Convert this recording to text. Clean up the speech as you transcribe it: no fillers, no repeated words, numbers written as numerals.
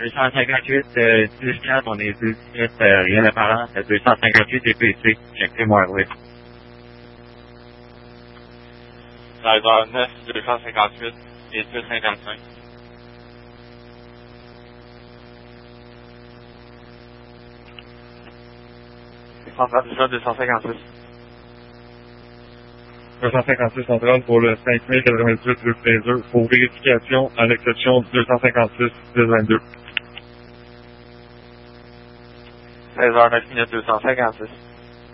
258, 10-4, on est 10, rien d'apparent. 258 DPC, check wireless. 16h09, 258 et 255. Central 256. 256 central pour le 5098 rue Fraser, pour vérification à l'exception du 256 1022. 16h09, 256.